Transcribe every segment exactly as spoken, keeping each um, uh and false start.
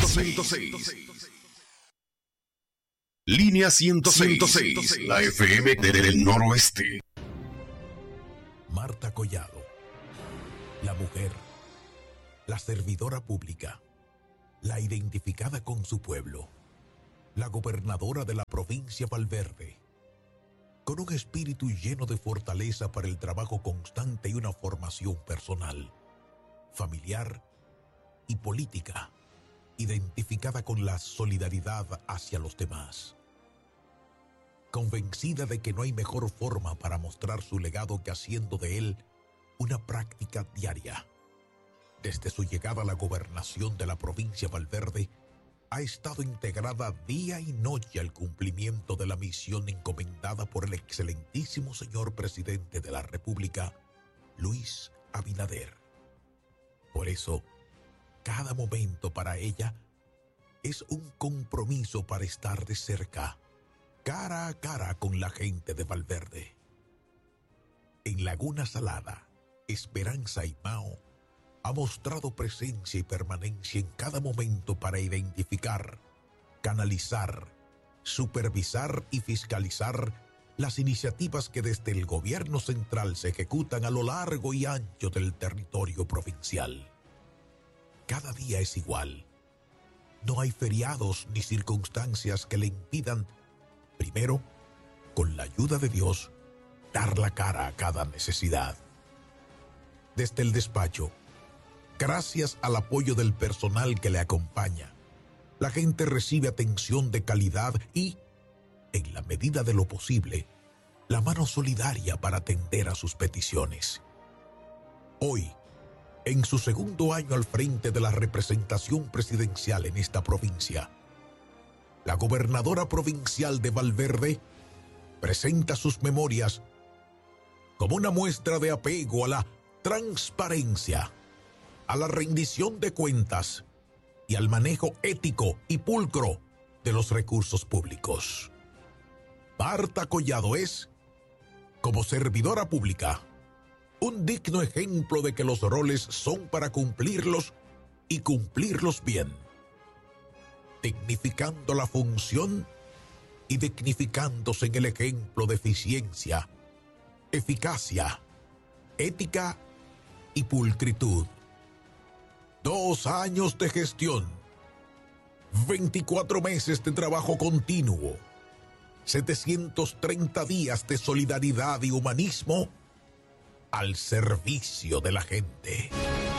ciento seis. Línea ciento seis, la F M del noroeste. Marta Collado, la mujer, la servidora pública, la identificada con su pueblo, la gobernadora de la provincia Valverde, con un espíritu lleno de fortaleza para el trabajo constante y una formación personal, familiar y política, identificada con la solidaridad hacia los demás. Convencida de que no hay mejor forma para mostrar su legado que haciendo de él una práctica diaria. Desde su llegada a la gobernación de la provincia Valverde, ha estado integrada día y noche al cumplimiento de la misión encomendada por el excelentísimo señor presidente de la República, Luis Abinader. Por eso, cada momento para ella es un compromiso para estar de cerca, cara a cara con la gente de Valverde. En Laguna Salada, Esperanza y Mao ha mostrado presencia y permanencia en cada momento para identificar, canalizar, supervisar y fiscalizar las iniciativas que desde el gobierno central se ejecutan a lo largo y ancho del territorio provincial. Cada día es igual. No hay feriados ni circunstancias que le impidan, primero, con la ayuda de Dios, dar la cara a cada necesidad. Desde el despacho, gracias al apoyo del personal que le acompaña, la gente recibe atención de calidad y, en la medida de lo posible, la mano solidaria para atender a sus peticiones. Hoy, en su segundo año al frente de la representación presidencial en esta provincia, la gobernadora provincial de Valverde presenta sus memorias como una muestra de apego a la transparencia, a la rendición de cuentas y al manejo ético y pulcro de los recursos públicos. Marta Collado es, como servidora pública, un digno ejemplo de que los roles son para cumplirlos y cumplirlos bien, dignificando la función y dignificándose en el ejemplo de eficiencia, eficacia, ética y pulcritud. Dos años de gestión, veinticuatro meses de trabajo continuo, setecientos treinta días de solidaridad y humanismo al servicio de la gente.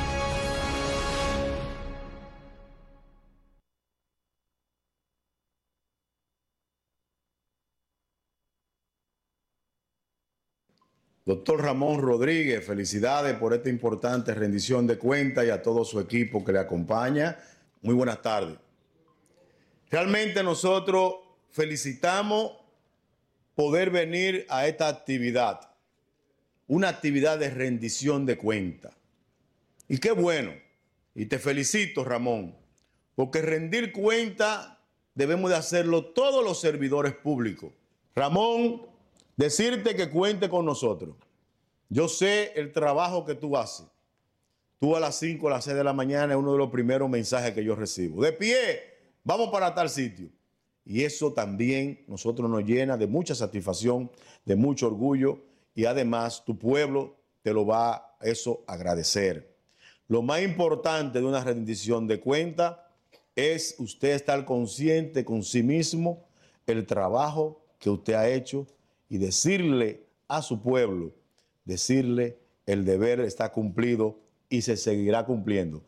Doctor Ramón Rodríguez, felicidades por esta importante rendición de cuentas y a todo su equipo que le acompaña. Muy buenas tardes. Realmente nosotros felicitamos poder venir a esta actividad, una actividad de rendición de cuentas. Y qué bueno, y te felicito, Ramón, porque rendir cuentas debemos de hacerlo todos los servidores públicos. Ramón, decirte que cuente con nosotros. Yo sé el trabajo que tú haces. Tú a las cinco, a las seis de la mañana es uno de los primeros mensajes que yo recibo. De pie, vamos para tal sitio. Y eso también nosotros nos llena de mucha satisfacción, de mucho orgullo, y además tu pueblo te lo va eso a agradecer. Lo más importante de una rendición de cuentas es usted estar consciente con sí mismo el trabajo que usted ha hecho y decirle a su pueblo, decirle el deber está cumplido y se seguirá cumpliendo.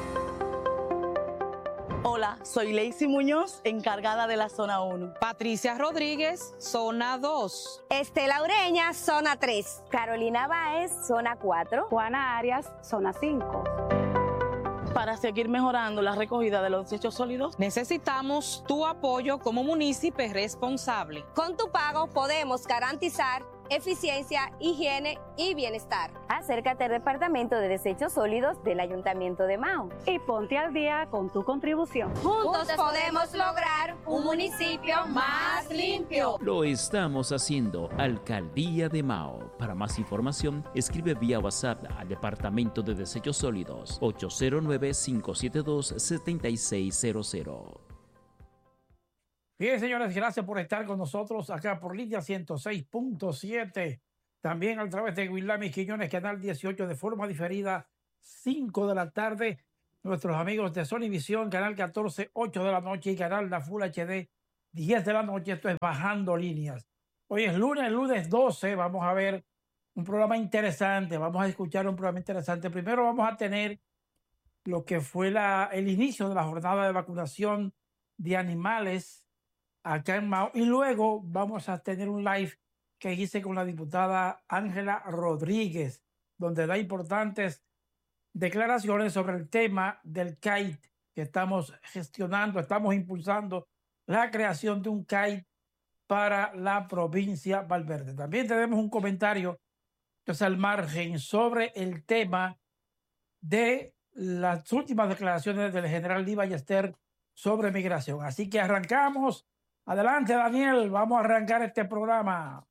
Hola, soy Lacey Muñoz, encargada de la zona uno. Patricia Rodríguez, zona dos. Estela Ureña, zona tres. Carolina Báez, zona cuatro. Juana Arias, zona cinco. Para seguir mejorando la recogida de los desechos sólidos, necesitamos tu apoyo como municipio responsable. Con tu pago podemos garantizar eficiencia, higiene y bienestar. Acércate al Departamento de Desechos Sólidos del Ayuntamiento de Mao y ponte al día con tu contribución. Juntos podemos lograr un municipio más limpio. Lo estamos haciendo. Alcaldía de Mao. Para más información, escribe vía WhatsApp al Departamento de Desechos Sólidos ocho cero nueve, cinco siete dos, siete seis cero cero. Bien, señores, gracias por estar con nosotros acá por línea ciento seis punto siete. También a través de Guilami Quiñones, canal dieciocho, de forma diferida, cinco de la tarde. Nuestros amigos de Sonivisión, canal catorce, ocho de la noche, y canal La Full H D, diez de la noche. Esto es Bajando Líneas. Hoy es lunes, lunes doce. Vamos a ver un programa interesante. Vamos a escuchar un programa interesante. Primero vamos a tener lo que fue la, el inicio de la jornada de vacunación de animales acá en Mao, y luego vamos a tener un live que hice con la diputada Ángela Rodríguez, donde da importantes declaraciones sobre el tema del C A I T que estamos gestionando. Estamos impulsando la creación de un C A I T para la provincia Valverde. También tenemos un comentario que es al margen sobre el tema de las últimas declaraciones del general Lee Ballester sobre migración. Así que arrancamos. Adelante, Daniel, vamos a arrancar este programa.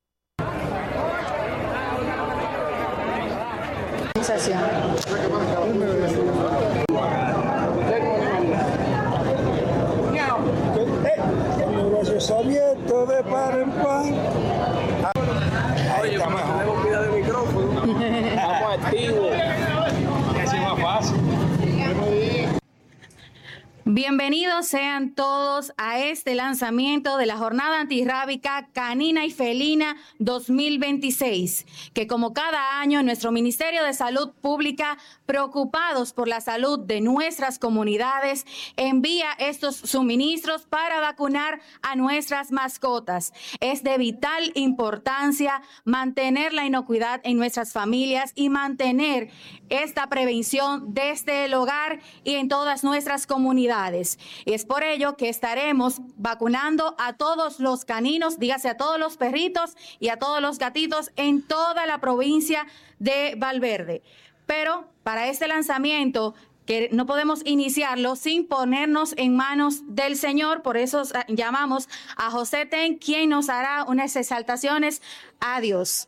Negocios abiertos de par en pan. Oye, como tenemos cuidado de micrófono, estamos activos. Así es más fácil. Bienvenidos sean todos a este lanzamiento de la Jornada Antirrábica Canina y Felina dos mil veintiséis, que como cada año nuestro Ministerio de Salud Pública, preocupados por la salud de nuestras comunidades, envía estos suministros para vacunar a nuestras mascotas. Es de vital importancia mantener la inocuidad en nuestras familias y mantener esta prevención desde el hogar y en todas nuestras comunidades. Y es por ello que estaremos vacunando a todos los caninos, dígase a todos los perritos y a todos los gatitos en toda la provincia de Valverde. Pero para este lanzamiento, que no podemos iniciarlo sin ponernos en manos del Señor, por eso llamamos a José Ten, quien nos hará unas exaltaciones a Dios.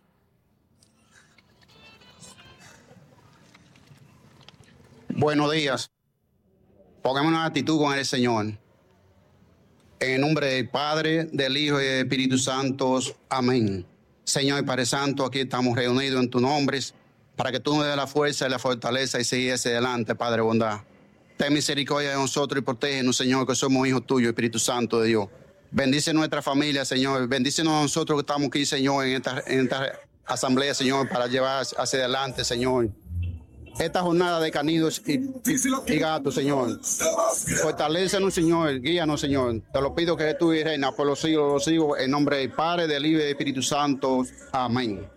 Buenos días. Pongamos una actitud con el Señor. En el nombre del Padre, del Hijo y del Espíritu Santo. Amén. Señor y Padre Santo, aquí estamos reunidos en tu nombre para que tú nos des la fuerza y la fortaleza y seguir hacia adelante, Padre bondad. Ten misericordia de nosotros y protégenos, Señor, que somos hijos tuyos, Espíritu Santo de Dios. Bendice nuestra familia, Señor. Bendícenos a nosotros que estamos aquí, Señor, en esta, en esta asamblea, Señor, para llevar hacia adelante, Señor, esta jornada de caninos y, y gatos, Señor. Fortalécenos, Señor. Guíanos, Señor. Te lo pido que tú y reina por los siglos de los siglos, en nombre del Padre, del Hijo y del Espíritu Santo. Amén.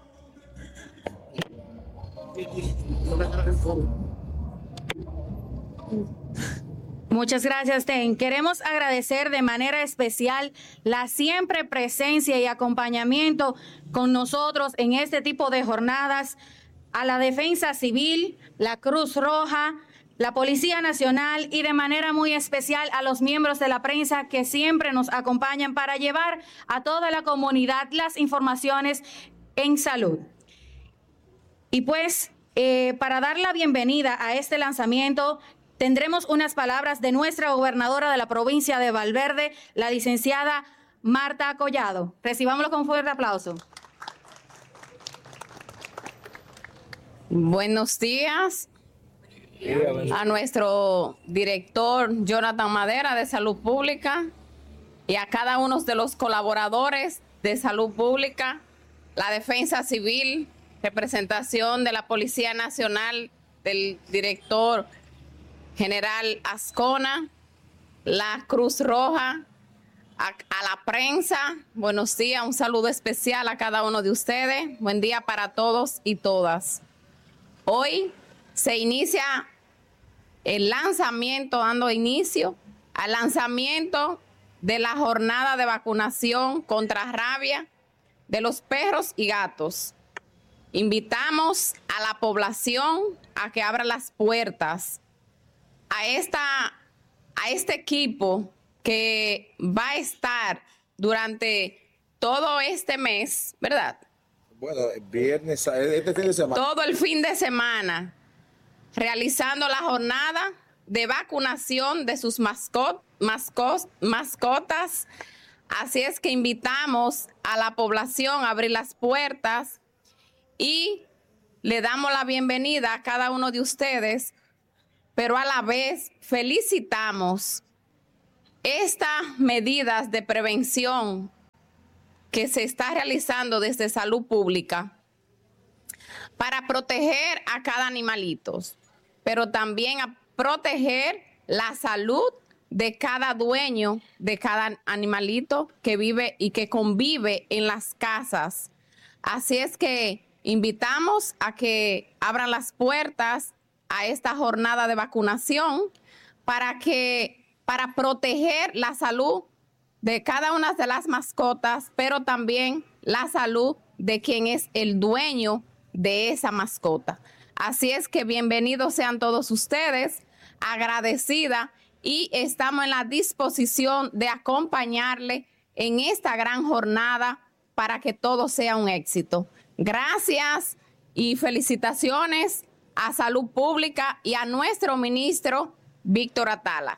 Muchas gracias, Ten. Queremos agradecer de manera especial la siempre presencia y acompañamiento con nosotros en este tipo de jornadas a la Defensa Civil, la Cruz Roja, la Policía Nacional y de manera muy especial a los miembros de la prensa que siempre nos acompañan para llevar a toda la comunidad las informaciones en salud. Y pues, eh, para dar la bienvenida a este lanzamiento, tendremos unas palabras de nuestra gobernadora de la provincia de Valverde, la licenciada Marta Collado. Recibámoslo con un fuerte aplauso. Buenos días a nuestro director Jonathan Madera de Salud Pública y a cada uno de los colaboradores de Salud Pública, la Defensa Civil, representación de la Policía Nacional, del director general Ascona, la Cruz Roja, a, a la prensa. Buenos días, un saludo especial a cada uno de ustedes. Buen día para todos y todas. Hoy se inicia el lanzamiento, dando inicio al lanzamiento de la jornada de vacunación contra rabia de los perros y gatos. Invitamos a la población a que abra las puertas a, esta, a este equipo que va a estar durante todo este mes, ¿verdad? Bueno, viernes, este fin de semana. Todo el fin de semana, realizando la jornada de vacunación de sus mascot, mascot, mascotas. Así es que invitamos a la población a abrir las puertas y le damos la bienvenida a cada uno de ustedes, pero a la vez felicitamos estas medidas de prevención que se está realizando desde Salud Pública para proteger a cada animalito, pero también a proteger la salud de cada dueño, de cada animalito que vive y que convive en las casas. Así es que invitamos a que abran las puertas a esta jornada de vacunación para que, para proteger la salud de cada una de las mascotas, pero también la salud de quien es el dueño de esa mascota. Así es que bienvenidos sean todos ustedes, agradecida, y estamos en la disposición de acompañarle en esta gran jornada para que todo sea un éxito. Gracias y felicitaciones a Salud Pública y a nuestro ministro Víctor Atala.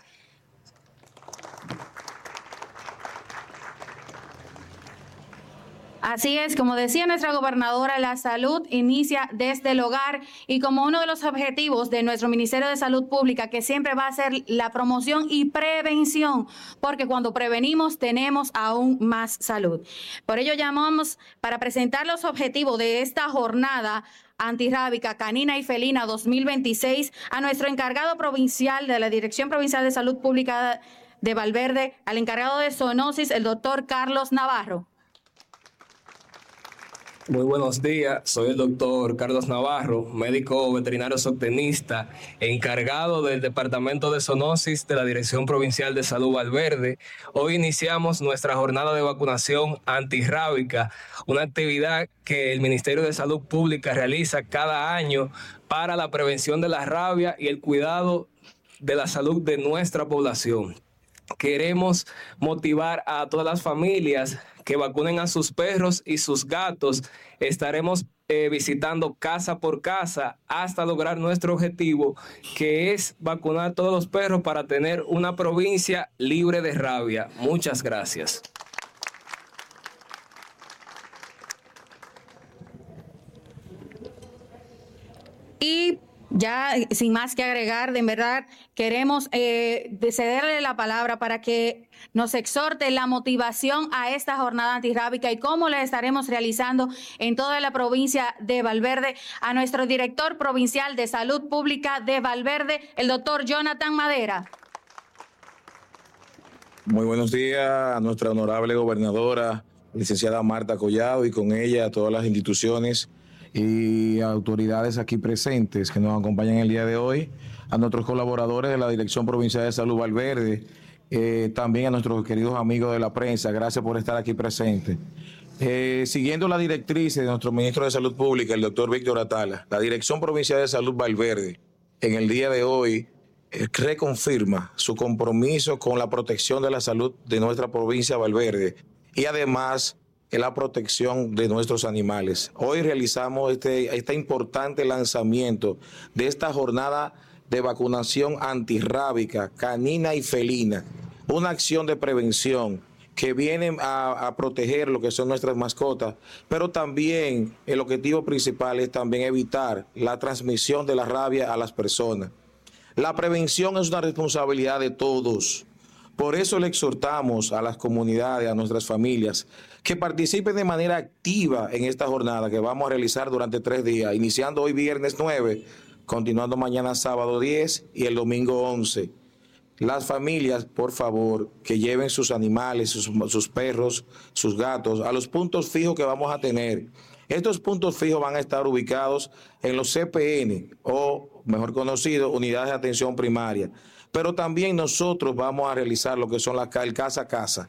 Así es, como decía nuestra gobernadora, la salud inicia desde el hogar y como uno de los objetivos de nuestro Ministerio de Salud Pública, que siempre va a ser la promoción y prevención, porque cuando prevenimos tenemos aún más salud. Por ello llamamos para presentar los objetivos de esta jornada antirrábica canina y felina dos mil veintiséis a nuestro encargado provincial de la Dirección Provincial de Salud Pública de Valverde, al encargado de zoonosis, el doctor Carlos Navarro. Muy buenos días, soy el doctor Carlos Navarro, médico veterinario zootecnista, encargado del Departamento de Zoonosis de la Dirección Provincial de Salud Valverde. Hoy iniciamos nuestra jornada de vacunación antirrábica, una actividad que el Ministerio de Salud Pública realiza cada año para la prevención de la rabia y el cuidado de la salud de nuestra población. Queremos motivar a todas las familias que vacunen a sus perros y sus gatos. Estaremos eh, visitando casa por casa hasta lograr nuestro objetivo, que es vacunar a todos los perros para tener una provincia libre de rabia. Muchas gracias. Y ya sin más que agregar, de verdad queremos eh, cederle la palabra para que nos exhorte la motivación a esta jornada antirrábica y cómo la estaremos realizando en toda la provincia de Valverde, a nuestro director provincial de Salud Pública de Valverde, el doctor Jonathan Madera. Muy buenos días a nuestra honorable gobernadora, licenciada Marta Collado, y con ella a todas las instituciones y autoridades aquí presentes que nos acompañan el día de hoy, a nuestros colaboradores de la Dirección Provincial de Salud Valverde, eh, también a nuestros queridos amigos de la prensa, gracias por estar aquí presentes. Eh, siguiendo la directriz de nuestro ministro de Salud Pública, el doctor Víctor Atala, la Dirección Provincial de Salud Valverde, en el día de hoy, eh, reconfirma su compromiso con la protección de la salud de nuestra provincia de Valverde y además en la protección de nuestros animales. Hoy realizamos este, este importante lanzamiento de esta jornada de vacunación antirrábica canina y felina, una acción de prevención que viene a, a proteger lo que son nuestras mascotas, pero también el objetivo principal es también evitar la transmisión de la rabia a las personas. La prevención es una responsabilidad de todos. Por eso le exhortamos a las comunidades, a nuestras familias, que participen de manera activa en esta jornada que vamos a realizar durante tres días, iniciando hoy viernes nueve, continuando mañana sábado diez y el domingo once. Las familias, por favor, que lleven sus animales, sus, sus perros, sus gatos, a los puntos fijos que vamos a tener. Estos puntos fijos van a estar ubicados en los C P N, o mejor conocido, unidades de atención primaria. Pero también nosotros vamos a realizar lo que son las el casa a casa.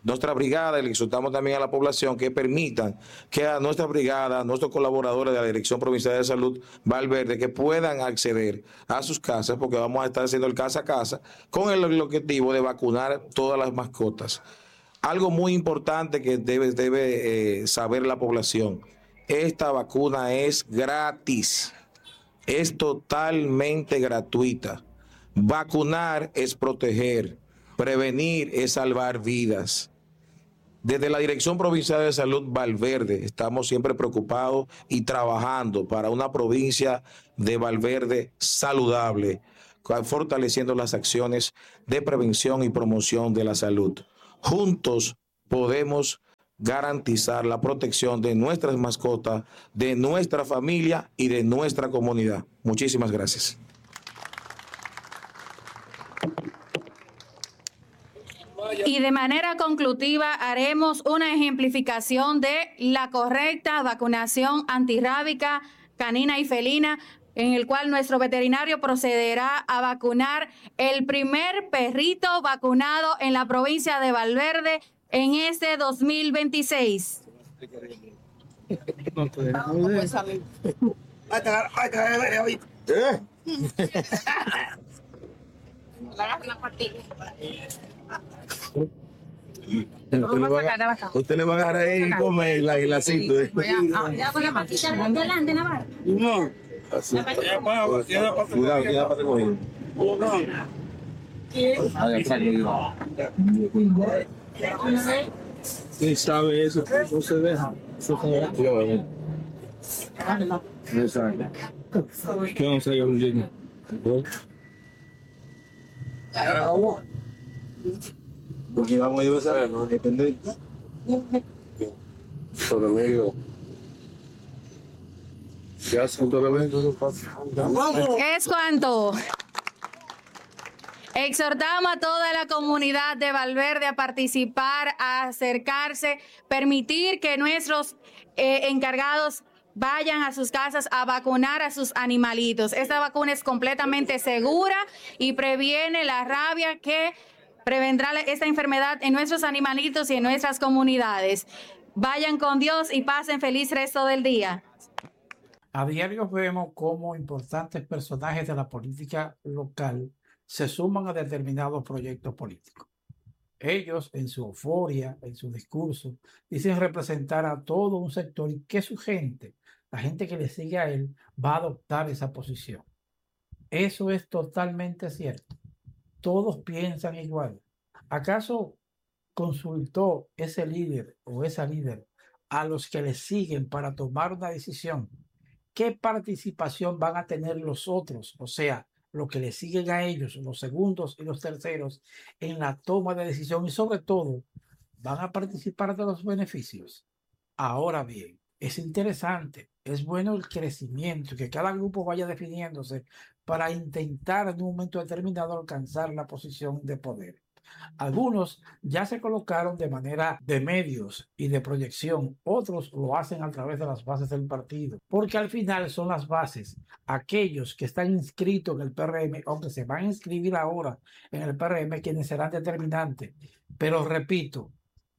nuestra brigada, y le exhortamos también a la población que permitan que a nuestra brigada, a nuestros colaboradores de la Dirección Provincial de Salud Valverde, que puedan acceder a sus casas, porque vamos a estar haciendo el casa a casa con el, el objetivo de vacunar todas las mascotas. Algo muy importante que debe, debe eh, saber la población: esta vacuna es gratis, es totalmente gratuita. Vacunar es proteger, prevenir es salvar vidas. Desde la Dirección Provincial de Salud Valverde estamos siempre preocupados y trabajando para una provincia de Valverde saludable, fortaleciendo las acciones de prevención y promoción de la salud. Juntos podemos garantizar la protección de nuestras mascotas, de nuestra familia y de nuestra comunidad. Muchísimas gracias. Y de manera conclusiva haremos una ejemplificación de la correcta vacunación antirrábica canina y felina, en el cual nuestro veterinario procederá a vacunar el primer perrito vacunado en la provincia de Valverde en este dos mil veintiséis. Usted le, va a, usted le va a agarrar ahí y comer la glacito. Adelante, Navarro. No. Así. Cuidado, cuidado para recoger. ¿Quién sabe eso? No se deja. Eso se Exacto. ¿Qué vamos a hacer un día? Porque vamos a ir a saber, ¿no? Depende. Sobre medio. ¿Qué hace un elemento? Es cuanto. Exhortamos a toda la comunidad de Valverde a participar, a acercarse, permitir que nuestros eh, encargados vayan a sus casas a vacunar a sus animalitos. Esta vacuna es completamente segura y previene la rabia, que prevendrá esta enfermedad en nuestros animalitos y en nuestras comunidades. Vayan con Dios y pasen feliz resto del día. A diario vemos cómo importantes personajes de la política local se suman a determinados proyectos políticos. Ellos, en su euforia, en su discurso, dicen representar a todo un sector y que su gente, la gente que le sigue a él, va a adoptar esa posición. Eso es totalmente cierto. Todos piensan igual. ¿Acaso consultó ese líder o esa líder a los que le siguen para tomar una decisión? ¿Qué participación van a tener los otros? O sea, los que le siguen a ellos, los segundos y los terceros, en la toma de decisión, y sobre todo, ¿van a participar de los beneficios? Ahora bien, es interesante, es bueno el crecimiento, que cada grupo vaya definiéndose para intentar en un momento determinado alcanzar la posición de poder. Algunos ya se colocaron de manera de medios y de proyección, otros lo hacen a través de las bases del partido, porque al final son las bases, aquellos que están inscritos en el P R M o que se van a inscribir ahora en el P R M, quienes serán determinantes. Pero repito,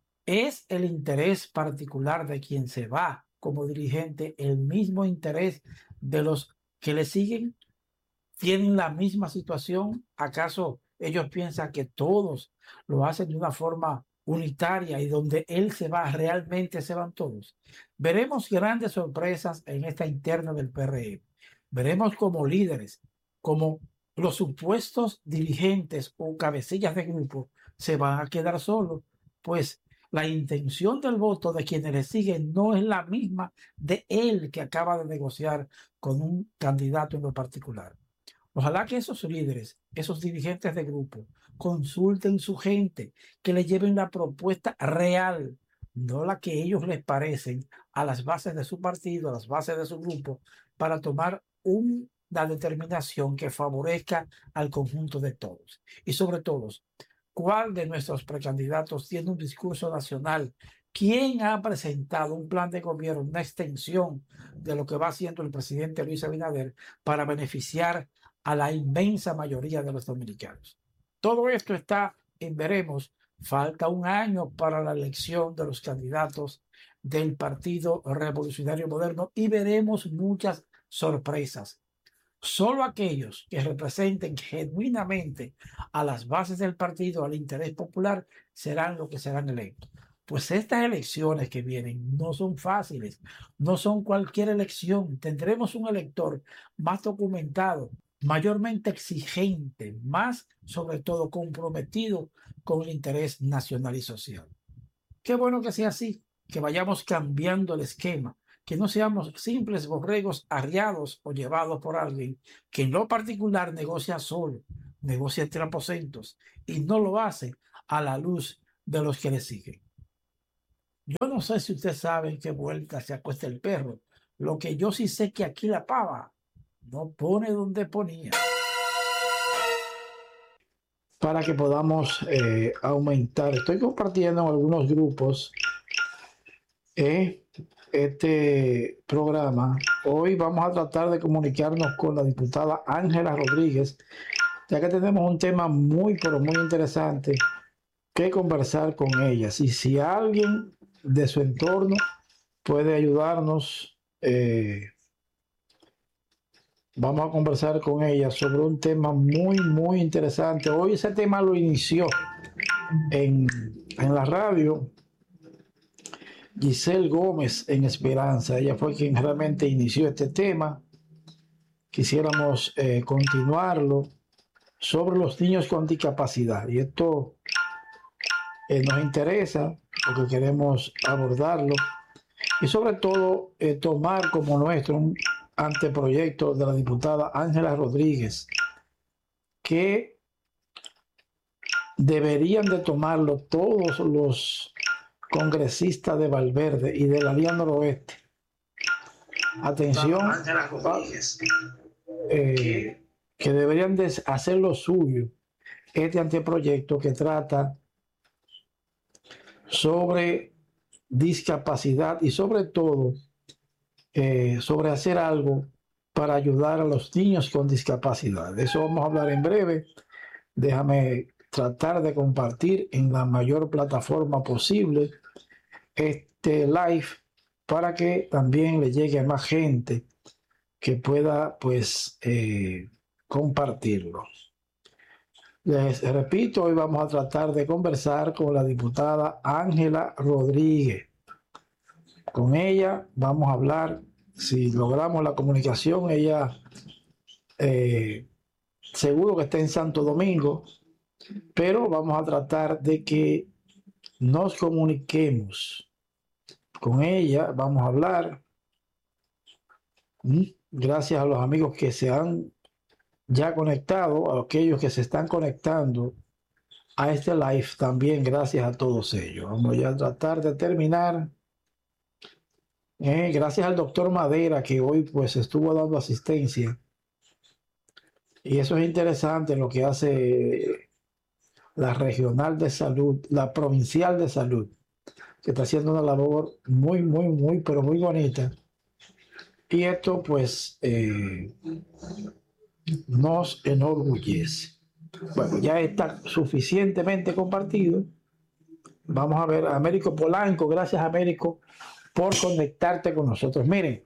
es el interés particular de quien se va como dirigente, el mismo interés de los que le siguen. ¿Tienen la misma situación? ¿Acaso ellos piensan que todos lo hacen de una forma unitaria y donde él se va, realmente se van todos? Veremos grandes sorpresas en esta interna del P R M. Veremos como líderes, como los supuestos dirigentes o cabecillas de grupo se van a quedar solos, pues la intención del voto de quienes le siguen no es la misma de él, que acaba de negociar con un candidato en lo particular. Ojalá que esos líderes, esos dirigentes de grupo, consulten su gente, que le lleven la propuesta real, no la que ellos les parecen, a las bases de su partido, a las bases de su grupo, para tomar una determinación que favorezca al conjunto de todos. Y sobre todo, ¿cuál de nuestros precandidatos tiene un discurso nacional? ¿Quién ha presentado un plan de gobierno, una extensión de lo que va haciendo el presidente Luis Abinader para beneficiar a la inmensa mayoría de los dominicanos? Todo esto está en veremos Falta un año para la elección de los candidatos del Partido Revolucionario Moderno y veremos muchas sorpresas. Solo aquellos que representen genuinamente a las bases del partido, al interés popular, serán los que serán electos. Pues estas elecciones que vienen no son fáciles, no son cualquier elección. Tendremos un elector más documentado, mayormente exigente, más sobre todo comprometido con el interés nacional y social. Qué bueno que sea así, que vayamos cambiando el esquema, que no seamos simples borregos arriados o llevados por alguien que en lo particular negocia solo, negocia entre aposentos y no lo hace a la luz de los que le siguen. Yo no sé si ustedes saben qué vuelta se acuesta el perro. Lo que yo sí sé que aquí la pava no pone donde ponía. Para que podamos eh, aumentar. Estoy compartiendo en algunos grupos eh, este programa. Hoy vamos a tratar de comunicarnos con la diputada Ángela Rodríguez, ya que tenemos un tema muy, pero muy interesante que conversar con ella. Si, si alguien de su entorno puede ayudarnos, eh, vamos a conversar con ella sobre un tema muy, muy interesante. Hoy ese tema lo inició en, en la radio Giselle Gómez en Esperanza. Ella fue quien realmente inició este tema. Quisiéramos eh, continuarlo sobre los niños con discapacidad. Y esto eh, nos interesa porque queremos abordarlo. Y sobre todo eh, tomar como nuestro un anteproyecto de la diputada Ángela Rodríguez, que deberían de tomarlo todos los congresistas de Valverde y de la Línea Noroeste. Atención, eh, que deberían de hacer lo suyo este anteproyecto que trata sobre discapacidad y sobre todo eh, sobre hacer algo para ayudar a los niños con discapacidad. De eso vamos a hablar en breve. Déjame tratar de compartir en la mayor plataforma posible este live para que también le llegue a más gente que pueda pues eh, compartirlo. Les repito, hoy vamos a tratar de conversar con la diputada Ángela Rodríguez. Con ella vamos a hablar, si logramos la comunicación, ella eh, seguro que está en Santo Domingo, pero vamos a tratar de que nos comuniquemos con ella. Vamos a hablar. Gracias a los amigos que se han ya conectado, a aquellos que se están conectando a este live también, gracias a todos ellos. Vamos ya a tratar de terminar. Eh, gracias al doctor Madera, que hoy pues estuvo dando asistencia. Y eso es interesante lo que hace la regional de salud, la provincial de salud, que está haciendo una labor muy, muy, muy, pero muy bonita. Y esto pues eh, nos enorgullece. Bueno, ya está suficientemente compartido. Vamos a ver a Américo Polanco. Gracias, Américo, por conectarte con nosotros. Miren,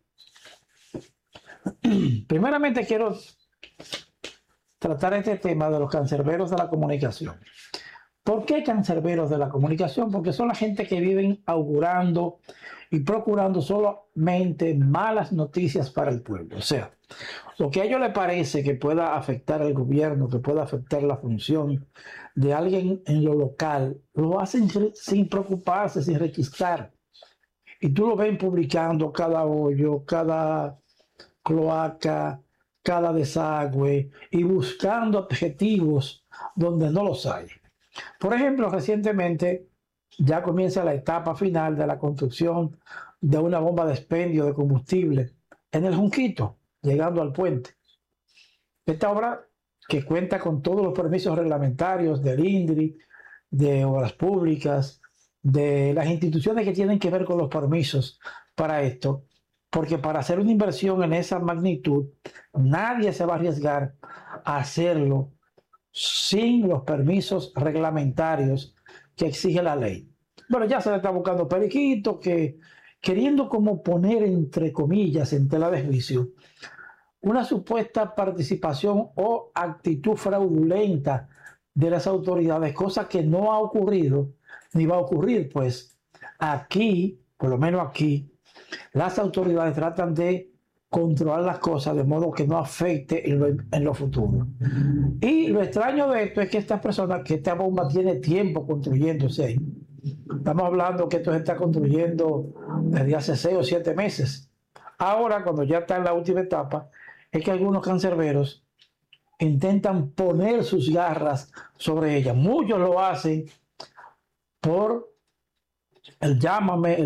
primeramente quiero tratar este tema de los cancerberos de la comunicación. ¿Por qué cancerberos de la comunicación? Porque son la gente que viven augurando y procurando solamente malas noticias para el pueblo. O sea, lo que a ellos les parece que pueda afectar al gobierno, que pueda afectar la función de alguien en lo local, lo hacen sin preocuparse, sin rechistar. Y tú lo ven publicando cada hoyo, cada cloaca, cada desagüe y buscando objetivos donde no los hay. Por ejemplo, recientemente ya comienza la etapa final de la construcción de una bomba de expendio de combustible en el Junquito, llegando al puente. Esta obra, que cuenta con todos los permisos reglamentarios del INDRI, de obras públicas, de las instituciones que tienen que ver con los permisos para esto, porque para hacer una inversión en esa magnitud, nadie se va a arriesgar a hacerlo sin los permisos reglamentarios que exige la ley. Bueno, ya se le está buscando periquito, que queriendo como poner entre comillas en tela de juicio una supuesta participación o actitud fraudulenta de las autoridades, cosa que no ha ocurrido ni va a ocurrir, pues aquí, por lo menos aquí, las autoridades tratan de controlar las cosas de modo que no afecte en lo, en lo futuro. Y lo extraño de esto es que esta persona, que esta bomba tiene tiempo construyéndose ahí. Estamos hablando que esto se está construyendo desde hace seis o siete meses. Ahora, cuando ya está en la última etapa, es que algunos cancerberos intentan poner sus garras sobre ella. Muchos lo hacen por el llámame, el